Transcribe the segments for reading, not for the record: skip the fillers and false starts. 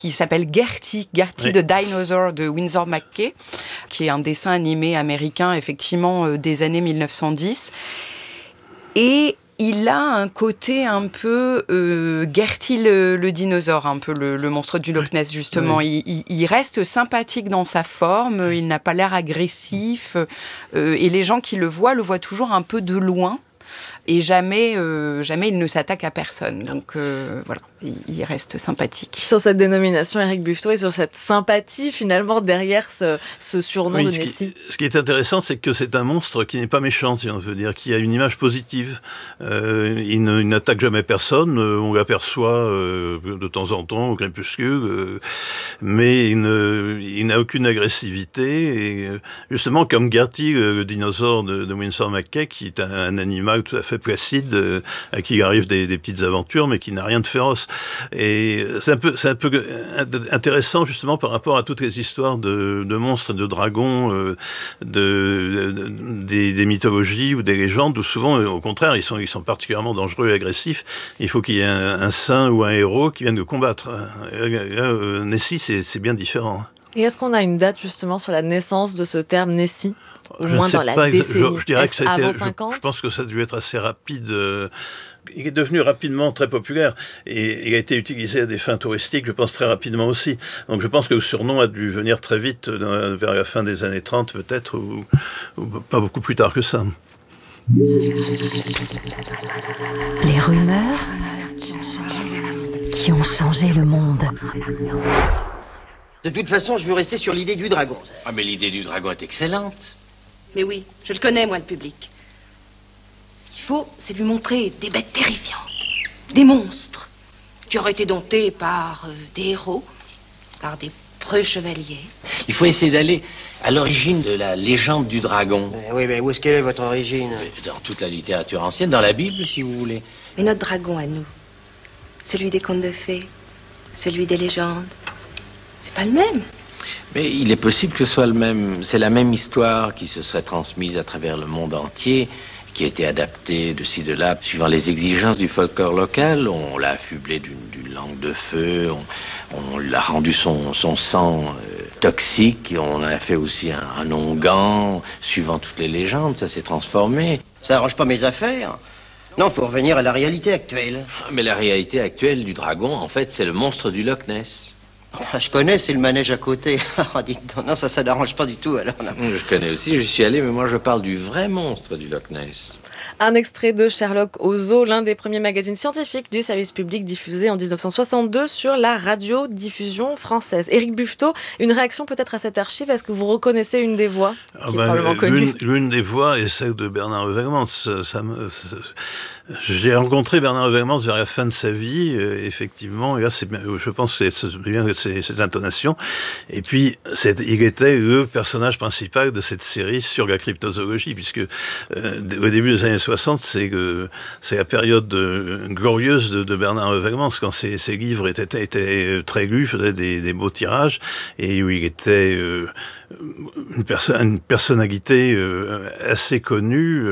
qui s'appelle Gertie Oui. the Dinosaur de Winsor McCay, qui est un dessin animé américain, effectivement, des années 1910. Et il a un côté un peu Gertie le dinosaure, un peu le monstre du Loch Ness, justement. Oui. Il reste sympathique dans sa forme, il n'a pas l'air agressif, et les gens qui le voient toujours un peu de loin. Et jamais il ne s'attaque à personne. Donc voilà, il reste sympathique. Sur cette dénomination, Éric Buffetot, et sur cette sympathie finalement derrière ce surnom de Nessie. Ce qui est intéressant, c'est que c'est un monstre qui n'est pas méchant, si on veut dire, qui a une image positive. Il n'attaque jamais personne, on l'aperçoit de temps en temps au crépuscule, mais il n'a aucune agressivité. Et justement, comme Gertie, le dinosaure de Winsor McCay, qui est un animal tout à fait placide, à qui il arrive des petites aventures, mais qui n'a rien de féroce. Et c'est un peu intéressant justement par rapport à toutes les histoires de monstres, de dragons, des mythologies ou des légendes, où souvent, au contraire, ils sont particulièrement dangereux et agressifs. Il faut qu'il y ait un saint ou un héros qui vienne le combattre. Nessie, c'est bien différent. Et est-ce qu'on a une date justement sur la naissance de ce terme Nessie ? Au Je moins sais dans la pas, décennie. je dirais que ça a été, avant 50 ? je pense que ça a dû être assez rapide. Il est devenu rapidement très populaire et il a été utilisé à des fins touristiques, je pense très rapidement aussi. Donc je pense que le surnom a dû venir très vite, vers la fin des années 30 peut-être, ou pas beaucoup plus tard que ça. Les rumeurs qui ont changé le monde. De toute façon, je veux rester sur l'idée du dragon. Ah, mais l'idée du dragon est excellente. Mais oui, je le connais, moi, le public. Ce qu'il faut, c'est lui montrer des bêtes terrifiantes, des monstres, qui auraient été domptés par des héros, par des preux chevaliers. Il faut essayer d'aller à l'origine de la légende du dragon. Oui, mais où est-ce qu'elle est, votre origine ? Dans toute la littérature ancienne, dans la Bible, si vous voulez. Mais notre dragon à nous, celui des contes de fées, celui des légendes, c'est pas le même. Mais il est possible que ce soit le même. C'est la même histoire qui se serait transmise à travers le monde entier, qui a été adaptée de ci, de là, suivant les exigences du folklore local. On l'a affublé d'une langue de feu, on l'a rendu son sang toxique, on a fait aussi un onguent, suivant toutes les légendes, ça s'est transformé. Ça arrange pas mes affaires. Non, faut revenir à la réalité actuelle. Mais la réalité actuelle du dragon, en fait, c'est le monstre du Loch Ness. Je connais, c'est le manège à côté. Dites donc, non, ça n'arrange pas du tout, alors. Je connais aussi, j'y suis allé, mais moi je parle du vrai monstre du Loch Ness. Un extrait de Sherlock au Zoo, l'un des premiers magazines scientifiques du service public diffusé en 1962 sur la radiodiffusion française. Éric Buffetot, une réaction peut-être à cette archive ? Est-ce que vous reconnaissez une des voix qui est probablement connue ? L'une des voix est celle de Bernard Heuvelmans. J'ai rencontré Bernard Heuvelmans vers la fin de sa vie, effectivement, et là, je pense que c'est bien ses intonations. Et puis, il était le personnage principal de cette série sur la cryptozoologie, puisque au début des années 60, c'est la période glorieuse de Bernard Heuvelmans, quand ses livres étaient très lus, faisaient des beaux tirages, et où il était une personnalité assez connue,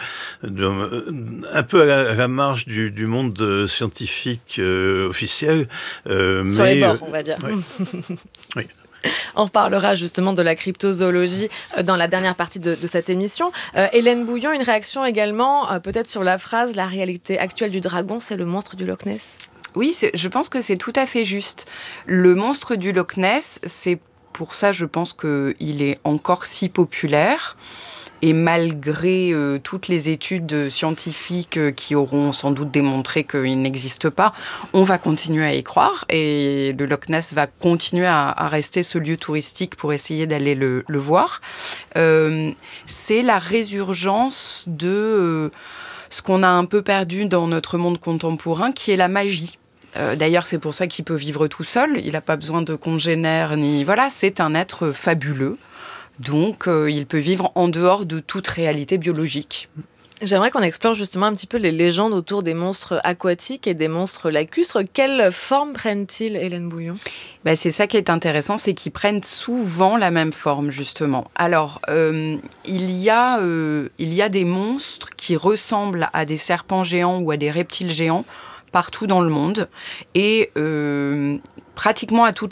un peu à la marge du monde scientifique officiel. Sur les bords, on va dire. Oui. On reparlera justement de la cryptozoologie dans la dernière partie de cette émission. Hélène Bouillon, une réaction également peut-être sur la phrase « La réalité actuelle du dragon, c'est le monstre du Loch Ness ». Oui, je pense que c'est tout à fait juste. Le monstre du Loch Ness, c'est pour ça, je pense qu'il est encore si populaire. Et malgré toutes les études scientifiques qui auront sans doute démontré qu'il n'existe pas, on va continuer à y croire. Et le Loch Ness va continuer à rester ce lieu touristique pour essayer d'aller le voir. C'est la résurgence de ce qu'on a un peu perdu dans notre monde contemporain, qui est la magie. D'ailleurs, c'est pour ça qu'il peut vivre tout seul. Il n'a pas besoin de congénères ni... Voilà, c'est un être fabuleux. Donc, il peut vivre en dehors de toute réalité biologique. J'aimerais qu'on explore justement un petit peu les légendes autour des monstres aquatiques et des monstres lacustres. Quelle forme prennent-ils, Hélène Bouillon ? C'est ça qui est intéressant, c'est qu'ils prennent souvent la même forme, justement. Alors, il y a des monstres qui ressemblent à des serpents géants ou à des reptiles géants partout dans le monde. Et pratiquement à toutes